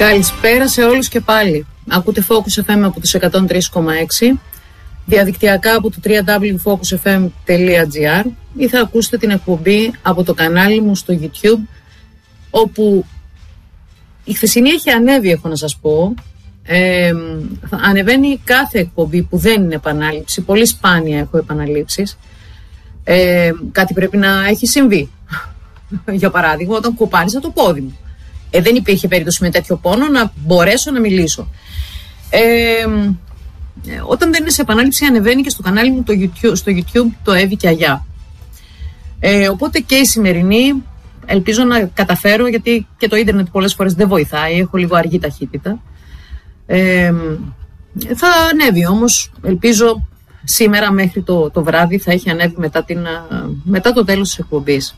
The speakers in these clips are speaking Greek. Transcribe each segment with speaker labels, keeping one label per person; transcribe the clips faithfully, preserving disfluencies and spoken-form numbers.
Speaker 1: Καλησπέρα σε όλους και πάλι. Ακούτε Focus εφ εμ από τους εκατόν τρία κόμμα έξι, διαδικτυακά από το double-u double-u double-u τελεία focus f m τελεία g r ή θα ακούσετε την εκπομπή από το κανάλι μου στο YouTube, όπου η χθεσινή έχει ανέβει, έχω να σας πω. Ε, ανεβαίνει κάθε εκπομπή που δεν είναι επανάληψη. Πολύ σπάνια έχω επαναλήψεις. Ε, κάτι πρέπει να έχει συμβεί. Για παράδειγμα, όταν κοπάνισα το πόδι μου. Ε, δεν υπήρχε περίπτωση με τέτοιο πόνο να μπορέσω να μιλήσω. Ε, όταν δεν είναι σε επανάληψη, ανεβαίνει και στο κανάλι μου το YouTube, στο YouTube το Εύη και Αγιά. Ε, οπότε και η σημερινή ελπίζω να καταφέρω, γιατί και το ίντερνετ πολλές φορές δεν βοηθάει, έχω λίγο αργή ταχύτητα. Ε, θα ανέβει όμως, ελπίζω σήμερα μέχρι το, το βράδυ θα έχει ανέβει μετά, την, μετά το τέλος της εκπομπής.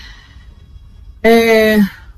Speaker 1: Ε,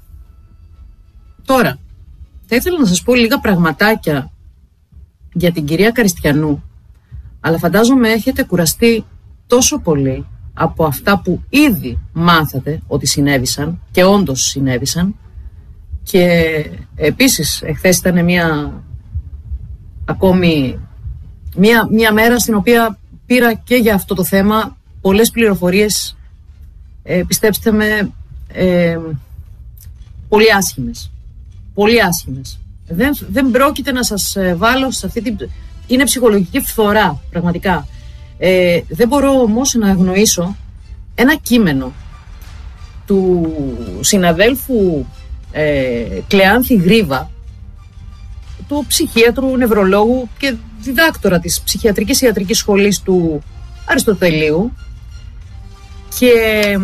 Speaker 1: τώρα, θα ήθελα να σας πω λίγα πραγματάκια για την κυρία Καριστιανού, αλλά φαντάζομαι έχετε κουραστεί τόσο πολύ από αυτά που ήδη μάθατε ότι συνέβησαν και όντως συνέβησαν. Και επίσης εχθές ήταν μια ακόμη μια, μια μέρα στην οποία πήρα και για αυτό το θέμα πολλές πληροφορίες, ε, πιστέψτε με, ε, πολύ άσχημες. Πολύ άσχημες. Δεν, δεν πρόκειται να σας βάλω σε αυτή την... Είναι ψυχολογική φθορά, πραγματικά. Ε, δεν μπορώ όμως να αγνοήσω ένα κείμενο του συναδέλφου ε, Κλεάνθη Γρίβα, του ψυχίατρου, νευρολόγου και διδάκτορα της ψυχιατρικής ιατρικής σχολής του Αριστοτελείου, και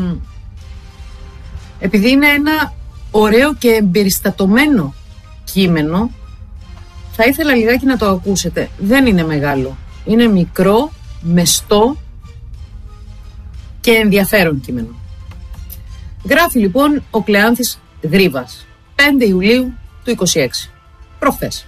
Speaker 1: επειδή είναι ένα ωραίο και εμπεριστατωμένο κείμενο, θα ήθελα λιγάκι να το ακούσετε. Δεν είναι μεγάλο, είναι μικρό, μεστό και ενδιαφέρον κείμενο. Γράφει λοιπόν ο Κλεάνθης Γρίβας, πέντε Ιουλίου του είκοσι έξι, προχθές.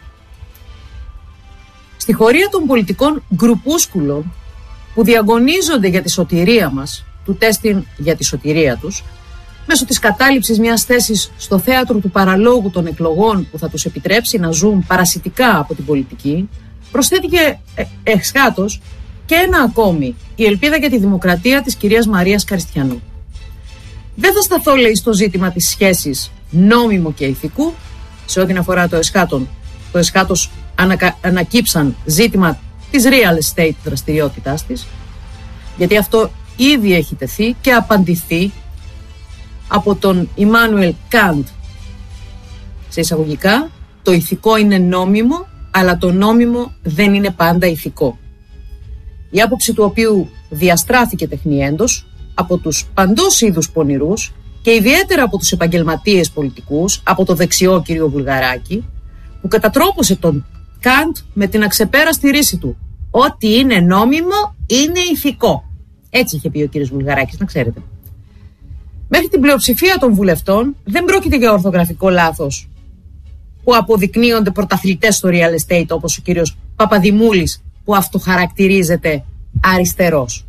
Speaker 1: Στη χωρία των πολιτικών γκρουπούσκουλων που διαγωνίζονται για τη σωτηρία μας, του τέστην για τη σωτηρία τους, μέσω της κατάληψης μιας θέσης στο θέατρο του παραλόγου των εκλογών που θα τους επιτρέψει να ζουν παρασιτικά από την πολιτική, προσθέτηκε ε, εξχάτως και ένα ακόμη, η ελπίδα για τη δημοκρατία της κυρίας Μαρίας Καριστιανού. Δεν θα σταθώ, λέει, στο ζήτημα της σχέσης νόμιμου και ηθικού, σε ό,τι αφορά το εσχάτον. Το εσχάτος ανακα, ανακύψαν ζήτημα της real estate δραστηριότητάς της, γιατί αυτό ήδη έχει τεθεί και απαντηθεί από τον Ιμάνουελ Καντ. Σε εισαγωγικά, το ηθικό είναι νόμιμο, αλλά το νόμιμο δεν είναι πάντα ηθικό. Η άποψη του οποίου διαστράφηκε τεχνιέντος από τους παντός είδους πονηρούς και ιδιαίτερα από τους επαγγελματίες πολιτικούς, από το δεξιό κύριο Βουλγαράκη, που κατατρόπωσε τον Καντ με την αξεπέραστη ρίση του: ό,τι είναι νόμιμο είναι ηθικό. Έτσι είχε πει ο κύριος Βουλγαράκης, να ξέρετε. Μέχρι την πλειοψηφία των βουλευτών δεν πρόκειται για ορθογραφικό λάθος που αποδεικνύονται πρωταθλητές στο real estate, όπως ο κύριος Παπαδημούλης, που αυτοχαρακτηρίζεται αριστερός.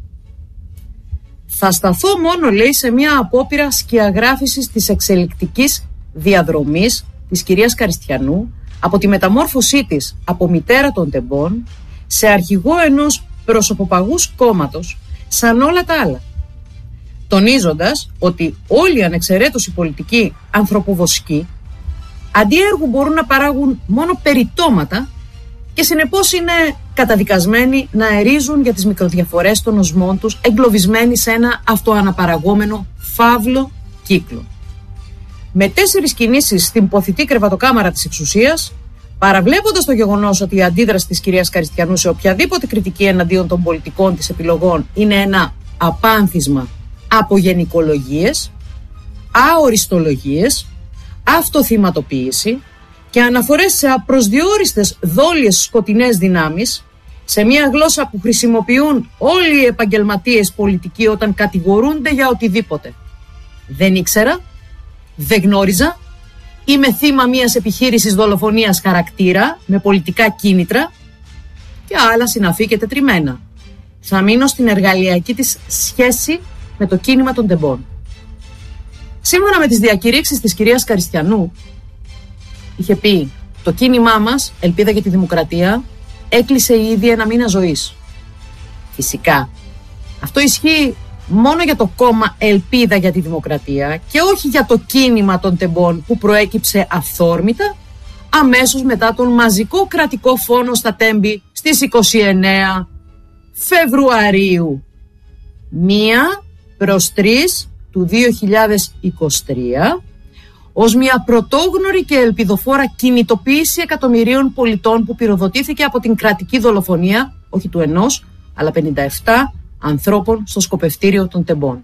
Speaker 1: Θα σταθώ μόνο, λέει, σε μια απόπειρα σκιαγράφησης της εξελικτικής διαδρομής της κυρίας Καριστιανού από τη μεταμόρφωσή της από μητέρα των τεμπών σε αρχηγό ενός προσωποπαγούς κόμματος σαν όλα τα άλλα, τονίζοντας ότι όλοι οι ανεξαιρέτως οι πολιτικοί ανθρωποβοσκοί αντί έργου μπορούν να παράγουν μόνο περιτώματα και συνεπώς είναι καταδικασμένοι να ερίζουν για τις μικροδιαφορές των οσμών τους, εγκλωβισμένοι σε ένα αυτοαναπαραγόμενο φαύλο κύκλο. Με τέσσερις κινήσεις στην ποθητή κρεβατοκάμαρα της εξουσίας, παραβλέποντας το γεγονός ότι η αντίδραση της κυρίας Καριστιανού σε οποιαδήποτε κριτική εναντίον των πολιτικών της επιλογών είναι ένα απάνθισμα από γενικολογίες, αοριστολογίες, αυτοθυματοποίηση και αναφορές σε απροσδιόριστες δόλιες σκοτεινές δυνάμεις, σε μια γλώσσα που χρησιμοποιούν όλοι οι επαγγελματίες πολιτικοί όταν κατηγορούνται για οτιδήποτε. Δεν ήξερα, δεν γνώριζα, είμαι θύμα μιας επιχείρησης δολοφονίας χαρακτήρα με πολιτικά κίνητρα και άλλα συναφή και τετριμένα. Θα μείνω στην εργαλειακή της σχέση με το κίνημα των τεμπών. Σύμφωνα με τις διακηρύξεις της κυρίας Καριστιανού, είχε πει το κίνημά μας, Ελπίδα για τη Δημοκρατία, έκλεισε ήδη ένα μήνα ζωής. Φυσικά, αυτό ισχύει μόνο για το κόμμα Ελπίδα για τη Δημοκρατία και όχι για το κίνημα των τεμπών που προέκυψε αυθόρμητα αμέσως μετά τον μαζικό κρατικό φόνο στα Τέμπη στις είκοσι εννέα Φεβρουαρίου. Μία προς τρεις του δύο χιλιάδες είκοσι τρία, ως μια πρωτόγνωρη και ελπιδοφόρα κινητοποίηση εκατομμυρίων πολιτών που πυροδοτήθηκε από την κρατική δολοφονία, όχι του ενός, αλλά πενήντα επτά ανθρώπων στο σκοπευτήριο των Τεμπών.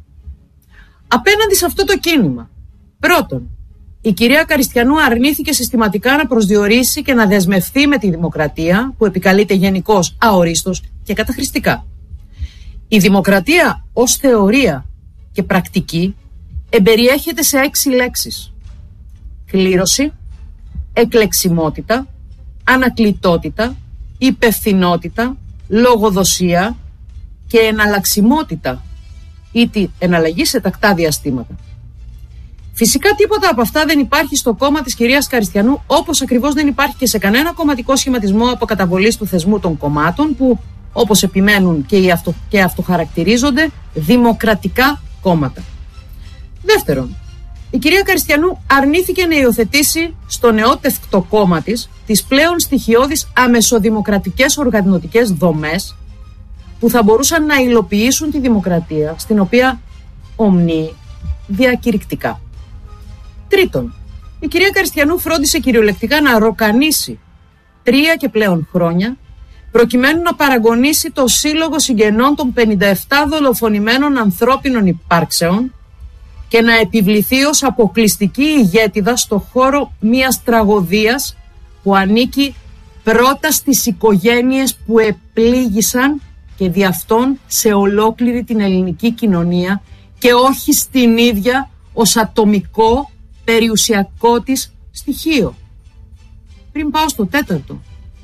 Speaker 1: Απέναντι σε αυτό το κίνημα, πρώτον, η κυρία Καριστιανού αρνήθηκε συστηματικά να προσδιορίσει και να δεσμευθεί με τη δημοκρατία που επικαλείται γενικώς αορίστως και καταχρηστικά. Η δημοκρατία ως θεωρία και πρακτική εμπεριέχεται σε έξι λέξεις: κλήρωση, εκλεξιμότητα, ανακλητότητα, υπευθυνότητα, λογοδοσία και εναλλαξιμότητα ή τη εναλλαγή σε τακτά διαστήματα. Φυσικά τίποτα από αυτά δεν υπάρχει στο κόμμα της κυρίας Καριστιανού, όπως ακριβώς δεν υπάρχει και σε κανένα κομματικό σχηματισμό αποκαταβολής του θεσμού των κομμάτων που, όπως επιμένουν και, οι αυτο, και αυτοχαρακτηρίζονται, δημοκρατικά κόμματα. Δεύτερον, η κυρία Καριστιανού αρνήθηκε να υιοθετήσει στο νεότευκτο κόμμα της τις πλέον στοιχειώδεις αμεσοδημοκρατικές οργανωτικές δομές που θα μπορούσαν να υλοποιήσουν τη δημοκρατία στην οποία ομνεί διακηρυκτικά. Τρίτον, η κυρία Καριστιανού φρόντισε κυριολεκτικά να ροκανίσει τρία και πλέον χρόνια προκειμένου να παραγωνίσει το σύλλογο συγγενών των πενήντα επτά δολοφονημένων ανθρώπινων υπάρξεων και να επιβληθεί ως αποκλειστική ηγέτιδα στο χώρο μιας τραγωδίας που ανήκει πρώτα στις οικογένειες που επλήγησαν και δι' αυτόν σε ολόκληρη την ελληνική κοινωνία και όχι στην ίδια ως ατομικό περιουσιακό της στοιχείο. Πριν πάω στο τέταρτο,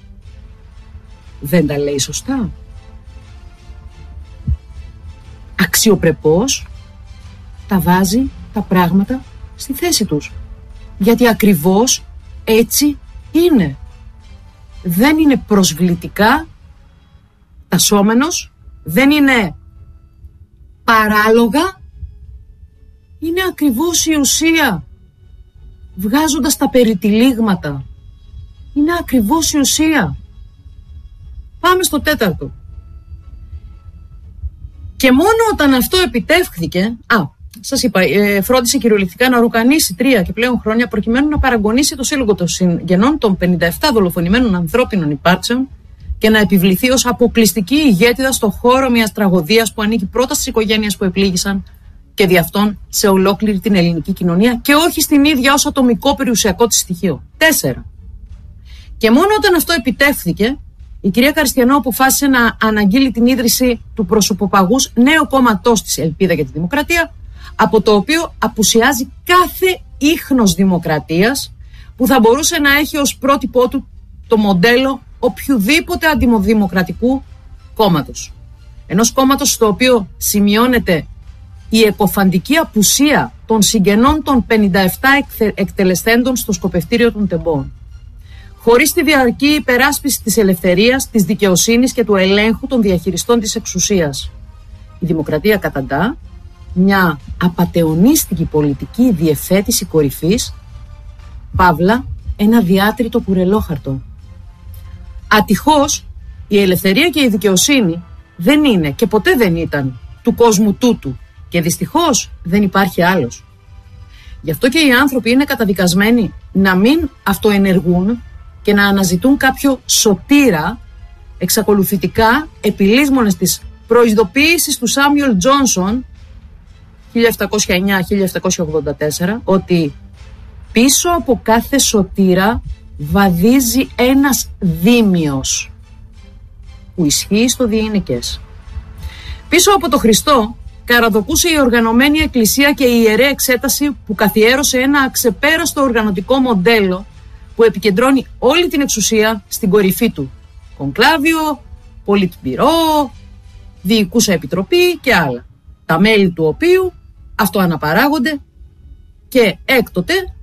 Speaker 1: δεν τα λέει σωστά? Αξιοπρεπώς τα βάζει τα πράγματα στη θέση τους. Γιατί ακριβώς έτσι είναι. Δεν είναι προσβλητικά τασσόμενος, δεν είναι παράλογα, είναι ακριβώς η ουσία. Βγάζοντας τα περιτυλίγματα, είναι ακριβώς η ουσία. Πάμε στο τέταρτο. Και μόνο όταν αυτό επιτεύχθηκε, α, σας είπα, ε, φρόντισε κυριολεκτικά να ροκανίσει τρία και πλέον χρόνια προκειμένου να παραγωνίσει το σύλλογο των συγγενών των πενήντα επτά δολοφονημένων ανθρώπινων υπάρξεων και να επιβληθεί ως αποκλειστική ηγέτιδα στο χώρο μιας τραγωδίας που ανήκει πρώτα στις οικογένειες που επλήγησαν και δι' αυτόν σε ολόκληρη την ελληνική κοινωνία και όχι στην ίδια ως ατομικό περιουσιακό της στοιχείο. Τέσσερα. Και μόνο όταν αυτό επιτεύχθηκε, η κυρία Καριστιανού αποφάσισε να αναγγείλει την ίδρυση του προσωποπαγούς νέου κόμματός της, Ελπίδα για τη Δημοκρατία, από το οποίο απουσιάζει κάθε ίχνος δημοκρατίας που θα μπορούσε να έχει ως πρότυπό του το μοντέλο οποιουδήποτε αντιδημοκρατικού κόμματος. Ενός κόμματος στο οποίο σημειώνεται η εκοφαντική απουσία των συγγενών των πενήντα επτά εκτελεσθέντων στο σκοπευτήριο των Τεμπών. Χωρίς τη διαρκή υπεράσπιση της ελευθερίας, της δικαιοσύνης και του ελέγχου των διαχειριστών της εξουσίας. Η δημοκρατία καταντά μια απατεωνίστικη πολιτική διευθέτηση κορυφής, παύλα ένα διάτριτο κουρελόχαρτο. Ατυχώς η ελευθερία και η δικαιοσύνη δεν είναι και ποτέ δεν ήταν του κόσμου τούτου και δυστυχώς δεν υπάρχει άλλος. Γι' αυτό και οι άνθρωποι είναι καταδικασμένοι να μην αυτοενεργούν και να αναζητούν κάποιο σωτήρα εξακολουθητικά επιλύσμονες της προειδοποίησης του Σάμιουελ Τζόνσον χίλια επτακόσια εννιά με χίλια επτακόσια ογδόντα τέσσερα ότι πίσω από κάθε σωτήρα βαδίζει ένας δίμιος που ισχύει στο διεινικές. Πίσω από το Χριστό καραδοκούσε η οργανωμένη εκκλησία και η ιερέα εξέταση που καθιέρωσε ένα αξεπέραστο οργανωτικό μοντέλο που επικεντρώνει όλη την εξουσία στην κορυφή του. Κονκλάβιο, πολιτμπυρό, διοικούσα επιτροπή και άλλα. Τα μέλη του οποίου αυτοαναπαράγονται και έκτοτε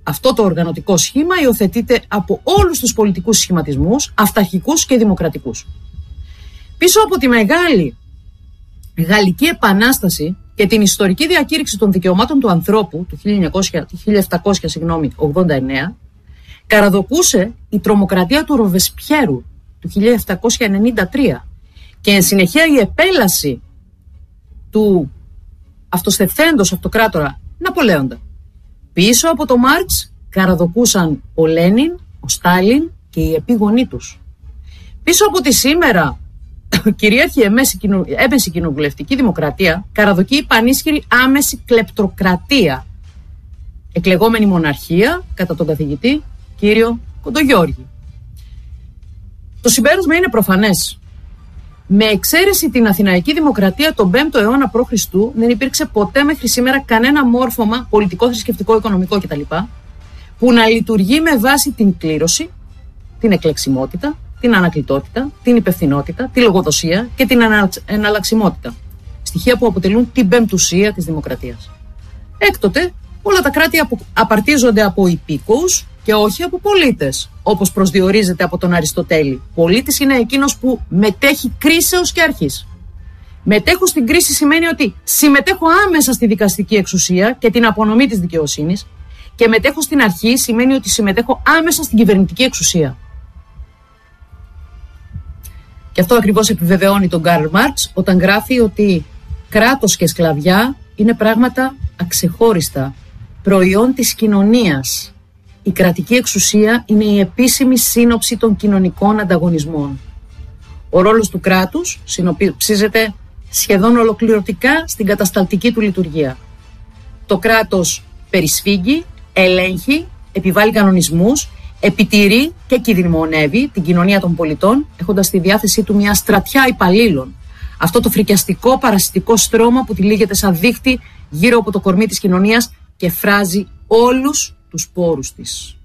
Speaker 1: αυτό το οργανωτικό σχήμα υιοθετείται από όλους τους πολιτικούς σχηματισμούς, αυταρχικούς και δημοκρατικούς. Πίσω από τη μεγάλη Γαλλική Επανάσταση και την ιστορική διακήρυξη των δικαιωμάτων του ανθρώπου του χίλια επτακόσια ογδόντα εννέα, καραδοκούσε η τρομοκρατία του Ροβεσπιέρου του χίλια επτακόσια ενενήντα τρία και εν συνεχεία η επέλαση του αυτοστεθέντος αυτοκράτορα Ναπολέοντα. Πίσω από το Μάρξ καραδοκούσαν ο Λένιν, ο Στάλιν και οι επίγονοί τους. Πίσω από τη σήμερα κυρίαρχη έμεση κοινοβουλευτική δημοκρατία καραδοκεί η πανίσχυρη άμεση κλεπτοκρατία, εκλεγόμενη μοναρχία κατά τον καθηγητή κύριο Κοντογιώργη. Το συμπέρασμα είναι προφανές. Με εξαίρεση την Αθηναϊκή Δημοκρατία τον πέμπτο αιώνα π.Χ. δεν υπήρξε ποτέ μέχρι σήμερα κανένα μόρφωμα πολιτικό, θρησκευτικό, οικονομικό κτλ. Που να λειτουργεί με βάση την κλήρωση, την εκλεξιμότητα, την ανακλητότητα, την υπευθυνότητα, τη λογοδοσία και την εναλλαξιμότητα. Στοιχεία που αποτελούν την πεμπτουσία της δημοκρατίας. Έκτοτε, όλα τα κράτη απαρτίζονται από υπήκοους και όχι από πολίτες, όπως προσδιορίζεται από τον Αριστοτέλη. Πολίτης είναι εκείνος που μετέχει κρίσεως και αρχής. Μετέχω στην κρίση σημαίνει ότι συμμετέχω άμεσα στη δικαστική εξουσία και την απονομή της δικαιοσύνης, και μετέχω στην αρχή σημαίνει ότι συμμετέχω άμεσα στην κυβερνητική εξουσία. Και αυτό ακριβώς επιβεβαιώνει τον Καρλ Μάρξ όταν γράφει ότι κράτος και σκλαβιά είναι πράγματα αξεχώριστα, προϊόν της κοινωνίας. Η κρατική εξουσία είναι η επίσημη σύνοψη των κοινωνικών ανταγωνισμών. Ο ρόλος του κράτους συνοψίζεται σχεδόν ολοκληρωτικά στην κατασταλτική του λειτουργία. Το κράτος περισφίγγει, ελέγχει, επιβάλλει κανονισμούς, επιτηρεί και κινδυνεύει την κοινωνία των πολιτών, έχοντας στη διάθεσή του μια στρατιά υπαλλήλων. Αυτό το φρικιαστικό παρασιτικό στρώμα που τυλίγεται σαν δίχτυ γύρω από το κορμί της κοινωνίας και φράζει όλους τους πόρους της.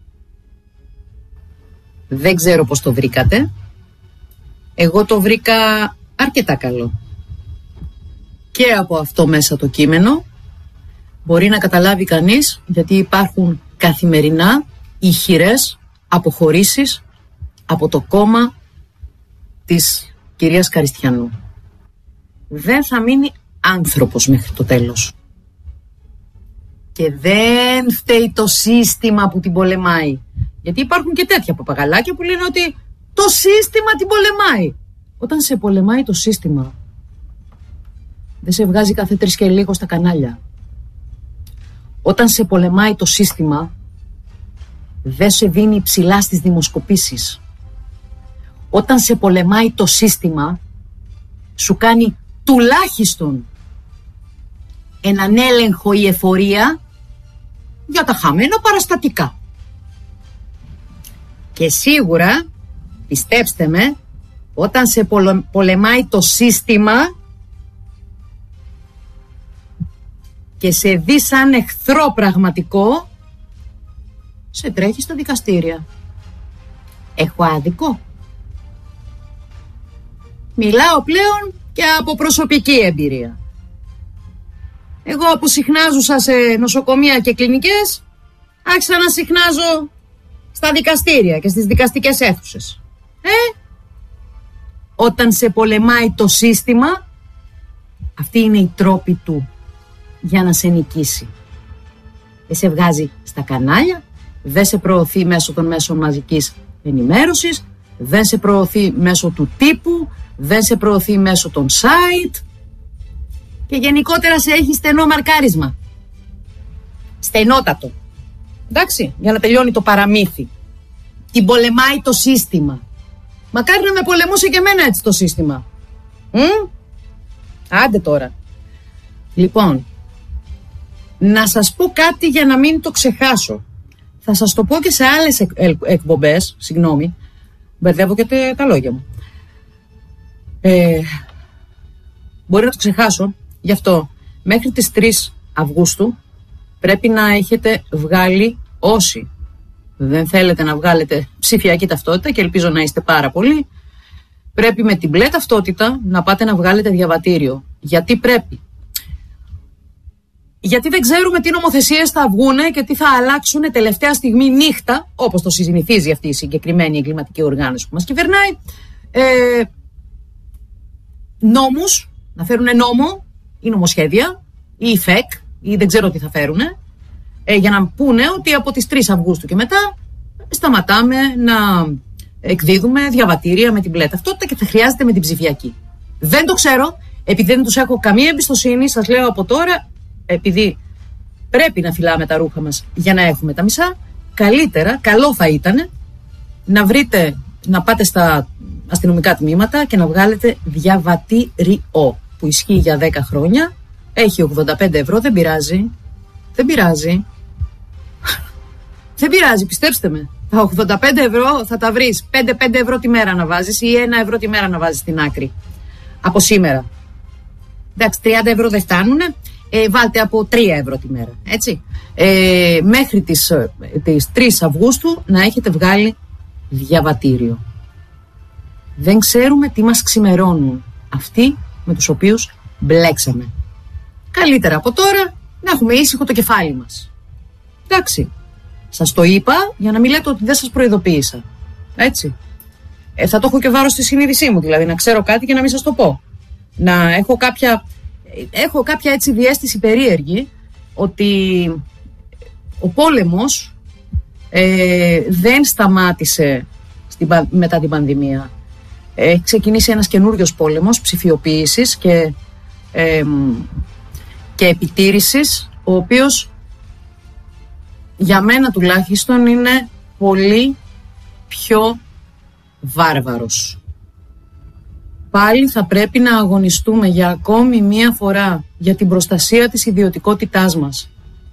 Speaker 1: Δεν ξέρω πώς το βρήκατε. Εγώ το βρήκα αρκετά καλό. Και από αυτό μέσα το κείμενο μπορεί να καταλάβει κανείς γιατί υπάρχουν καθημερινά ηχηρές αποχωρήσεις από το κόμμα της κυρίας Καριστιανού. Δεν θα μείνει άνθρωπος μέχρι το τέλος. Και δεν φταίει το σύστημα που την πολεμάει. Γιατί υπάρχουν και τέτοια παπαγαλάκια που λένε ότι το σύστημα την πολεμάει. Όταν σε πολεμάει το σύστημα, δεν σε βγάζει κάθε τρεις και λίγο στα κανάλια. Όταν σε πολεμάει το σύστημα, δεν σε δίνει ψηλά στις δημοσκοπήσεις. Όταν σε πολεμάει το σύστημα, σου κάνει τουλάχιστον έναν έλεγχο ή εφορία για τα χαμένα παραστατικά. Και σίγουρα, πιστέψτε με, όταν σε πολεμάει το σύστημα και σε δει σαν εχθρό πραγματικό, σε τρέχει στα δικαστήρια. Έχω άδικο? Μιλάω πλέον και από προσωπική εμπειρία. Εγώ που συχνάζουσα σε νοσοκομεία και κλινικές, άρχισα να συχνάζω στα δικαστήρια και στις δικαστικές αίθουσες. Ε, όταν σε πολεμάει το σύστημα, αυτή είναι η τρόπη του για να σε νικήσει. Δεν σε βγάζει στα κανάλια, δεν σε προωθεί μέσω των μέσων μαζικής ενημέρωσης, δεν σε προωθεί μέσω του τύπου, δεν σε προωθεί μέσω των site και γενικότερα σε έχει στενό μαρκάρισμα. Στενότατο. Εντάξει, για να τελειώνει το παραμύθι. Την πολεμάει το σύστημα. Μακάρι να με πολεμούσε και εμένα έτσι το σύστημα. Μ? Άντε τώρα. Λοιπόν, να σας πω κάτι για να μην το ξεχάσω. Θα σας το πω και σε άλλες εκ, εκ, εκπομπές, συγγνώμη, μπερδεύω και τε, τα λόγια μου. Ε, μπορεί να το ξεχάσω, γι' αυτό μέχρι τις τρεις Αυγούστου πρέπει να έχετε βγάλει, όσοι δεν θέλετε να βγάλετε ψηφιακή ταυτότητα και ελπίζω να είστε πάρα πολλοί, πρέπει με την μπλε ταυτότητα να πάτε να βγάλετε διαβατήριο. Γιατί πρέπει? γιατί δεν ξέρουμε τι νομοθεσίες θα βγούνε και τι θα αλλάξουν τελευταία στιγμή νύχτα, όπως το συνηθίζει αυτή η συγκεκριμένη εγκληματική οργάνωση που μας κυβερνάει. Ε, νόμους, να φέρουν νόμο ή νομοσχέδια ή φεκ ή δεν ξέρω τι θα φέρουν, ε, για να πούνε ότι από τις τρεις Αυγούστου και μετά σταματάμε να εκδίδουμε διαβατήρια με την μπλε ταυτότητα και θα χρειάζεται με την ψηφιακή. Δεν το ξέρω, επειδή δεν τους έχω καμία εμπιστοσύνη, σας λέω από τώρα, επειδή πρέπει να φυλάμε τα ρούχα μας για να έχουμε τα μισά, καλύτερα, καλό θα ήταν να βρείτε, να πάτε στα αστυνομικά τμήματα και να βγάλετε διαβατήριο που ισχύει για δέκα χρόνια, έχει ογδόντα πέντε ευρώ, δεν πειράζει, δεν πειράζει, δεν πειράζει, πιστέψτε με. Τα ογδόντα πέντε ευρώ θα τα βρεις πέντε πέντε ευρώ τη μέρα να βάζεις ή ένα ευρώ τη μέρα να βάζεις στην άκρη. Από σήμερα. Εντάξει, τριάντα ευρώ δεν φτάνουνε. Ε, βάλτε από τρία ευρώ τη μέρα. Έτσι. Ε, μέχρι τις, τις τρεις Αυγούστου να έχετε βγάλει διαβατήριο. Δεν ξέρουμε τι μας ξημερώνουν αυτοί με τους οποίους μπλέξαμε. Καλύτερα από τώρα να έχουμε ήσυχο το κεφάλι μας. Εντάξει. Σας το είπα για να μην λέτε ότι δεν σας προειδοποίησα. Έτσι. Ε, θα το έχω και βάρος στη συνείδησή μου, δηλαδή να ξέρω κάτι και να μην σας το πω. Να έχω κάποια, έχω κάποια έτσι διαίσθηση περίεργη ότι ο πόλεμος ε, δεν σταμάτησε στην, μετά την πανδημία. Έχει ξεκινήσει ένας καινούριος πόλεμος ψηφιοποίησης και, ε, και επιτήρησης, ο οποίος για μένα τουλάχιστον είναι πολύ πιο βάρβαρος. Πάλι θα πρέπει να αγωνιστούμε για ακόμη μία φορά για την προστασία της ιδιωτικότητάς μας.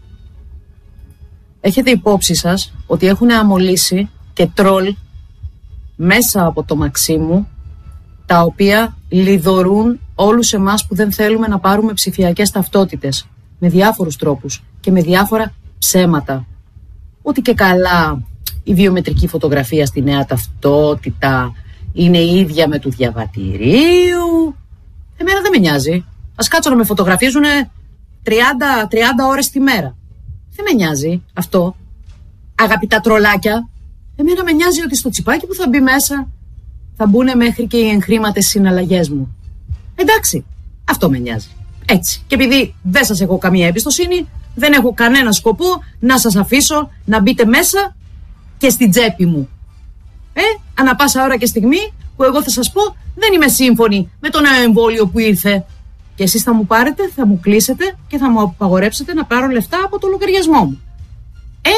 Speaker 1: Έχετε υπόψη σας ότι έχουν αμολύσει και τρόλ μέσα από το Μαξίμου, τα οποία λιδωρούν όλους εμάς που δεν θέλουμε να πάρουμε ψηφιακές ταυτότητες με διάφορους τρόπους και με διάφορα ψέματα. Ότι και καλά η βιομετρική φωτογραφία στη νέα ταυτότητα είναι η ίδια με του διαβατηρίου. Εμένα δεν με νοιάζει. Ας κάτσω να με φωτογραφίζουν τριάντα, τριάντα ώρες τη μέρα. Δεν με νοιάζει αυτό. Αγαπητά τρολάκια, εμένα με νοιάζει ότι στο τσιπάκι που θα μπει μέσα θα μπουν μέχρι και οι εγχρήματες συναλλαγές μου. Εντάξει, αυτό με νοιάζει. Έτσι. Και επειδή δεν σας έχω καμία εμπιστοσύνη, δεν έχω κανένα σκοπό να σας αφήσω να μπείτε μέσα και στην τσέπη μου. Ε, ανά πάσα ώρα και στιγμή που εγώ θα σας πω δεν είμαι σύμφωνη με το νέο εμβόλιο που ήρθε. Και εσείς θα μου πάρετε, θα μου κλείσετε και θα μου απαγορέψετε να πάρω λεφτά από το λογαριασμό μου. Ε,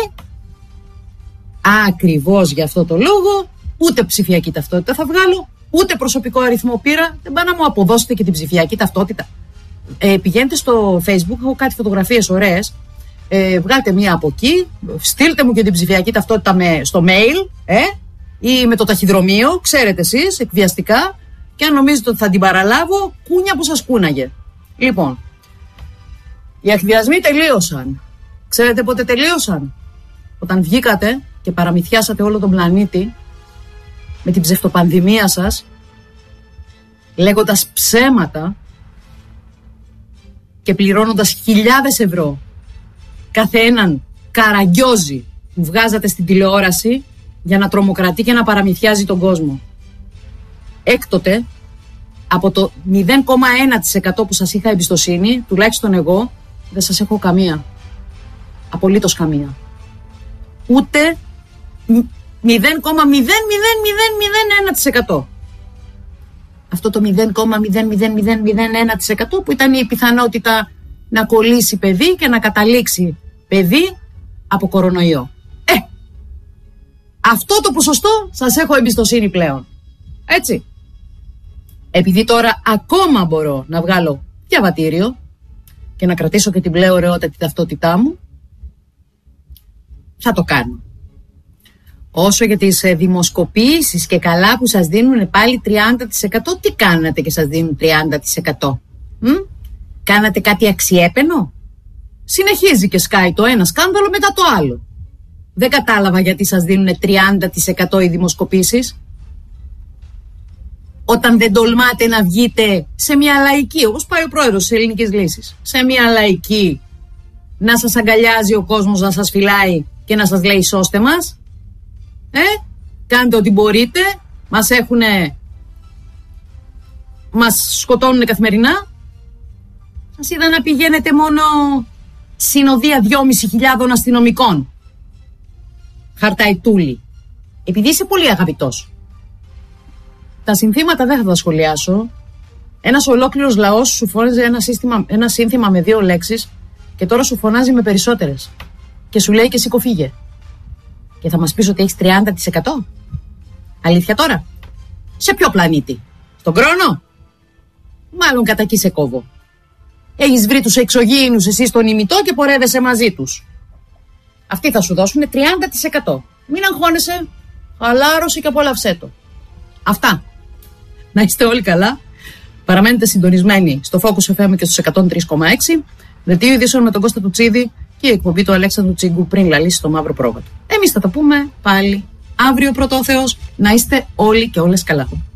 Speaker 1: ακριβώς για αυτό το λόγο ούτε ψηφιακή ταυτότητα θα βγάλω, ούτε προσωπικό αριθμό πήρα. Δεν πάνε να μου αποδώσετε και την ψηφιακή ταυτότητα. Ε, πηγαίνετε στο Facebook, έχω κάτι φωτογραφίες ωραίες. Ε, βγάλτε μία από εκεί, στείλτε μου και την ψηφιακή ταυτότητα με, στο mail ε, ή με το ταχυδρομείο, ξέρετε εσείς, εκβιαστικά. Και αν νομίζετε ότι θα την παραλάβω, κούνια που σας κούναγε. Λοιπόν, οι εκβιασμοί τελείωσαν. Ξέρετε πότε τελείωσαν? Όταν βγήκατε και παραμυθιάσατε όλο τον πλανήτη με την ψευτοπανδημία σας, λέγοντας ψέματα και πληρώνοντας χιλιάδες ευρώ κάθε έναν καραγκιόζι που βγάζατε στην τηλεόραση για να τρομοκρατεί και να παραμυθιάζει τον κόσμο. Έκτοτε, από το μηδέν κόμμα ένα τοις εκατό που σας είχα εμπιστοσύνη, τουλάχιστον εγώ, δεν σας έχω καμία. Απολύτως καμία. Ούτε μηδέν κόμμα μηδέν μηδέν μηδέν μηδέν ένα τοις εκατό. Αυτό το μηδέν κόμμα μηδέν μηδέν μηδέν μηδέν ένα τοις εκατό που ήταν η πιθανότητα να κολλήσει παιδί και να καταλήξει παιδί από κορονοϊό. Ε, αυτό το ποσοστό σας έχω εμπιστοσύνη πλέον. Έτσι. Επειδή τώρα ακόμα μπορώ να βγάλω διαβατήριο και να κρατήσω και την πλέον ωραιότατη ταυτότητά μου, θα το κάνω. Όσο για τις ε, δημοσκοπήσεις και καλά που σας δίνουν πάλι τριάντα τοις εκατό, τι κάνατε και σας δίνουν τριάντα τοις εκατό? Μ? Κάνατε κάτι αξιέπαινο? Συνεχίζει και σκάει το ένα σκάνδαλο μετά το άλλο. Δεν κατάλαβα γιατί σας δίνουν τριάντα τοις εκατό οι δημοσκοπήσεις, όταν δεν τολμάτε να βγείτε σε μια λαϊκή, όπως πάει ο πρόεδρος της Ελληνικής Λύσης, σε μια λαϊκή να σας αγκαλιάζει ο κόσμος, να σας φυλάει και να σας λέει σώστε μας? Ε, κάντε ό,τι μπορείτε. Μας έχουνε, μας σκοτώνουν καθημερινά. Σας είδα να πηγαίνετε μόνο συνοδεία δυόμισι χιλιάδων αστυνομικών. Χαρταϊτούλη. Επειδή είσαι πολύ αγαπητός. Τα συνθήματα δεν θα τα σχολιάσω. Ένας ολόκληρος λαός σου φώναζε ένα, σύστημα, ένα σύνθημα με δύο λέξεις και τώρα σου φωνάζει με περισσότερες. Και σου λέει και σήκω φύγε. Και θα μας πεις ότι έχεις τριάντα τοις εκατό. Αλήθεια τώρα? Σε ποιο πλανήτη? Στον Κρόνο? Μάλλον κατά εκεί σε κόβω. Έχεις βρει τους εξωγήινους εσύ στον ημιτό και πορεύεσαι μαζί τους. Αυτοί θα σου δώσουν τριάντα τοις εκατό. Μην αγχώνεσαι. Χαλάρωσε και απόλαυσέ το. Αυτά. Να είστε όλοι καλά. Παραμένετε συντονισμένοι στο Focus εφ εμ και στους εκατόν τρία κόμμα έξι. Δελτίο ειδήσεων με τον Κώστα Τουτσίδη και η εκπομπή του Αλέξανδρου Τσίγκου πριν λαλήσει το μαύρο πρόβατο. Εμείς θα τα πούμε πάλι αύριο, πρώτο ο Θεός. Να είστε όλοι και όλες καλά.